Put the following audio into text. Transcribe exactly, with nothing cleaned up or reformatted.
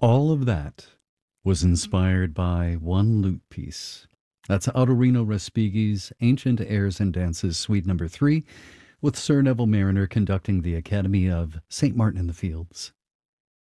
All of that was inspired by one lute piece. That's Autorino Respighi's Ancient Airs and Dances, Suite Number Three, with Sir Neville Mariner conducting the Academy of Saint Martin in the Fields.